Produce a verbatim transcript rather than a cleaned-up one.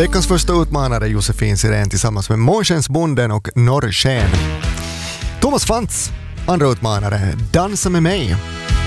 Veckans första utmanare Josefin Sirén tillsammans med Månskensbonden och Norrsken. Thomas Fantz, andra utmanare, Dansa med mig.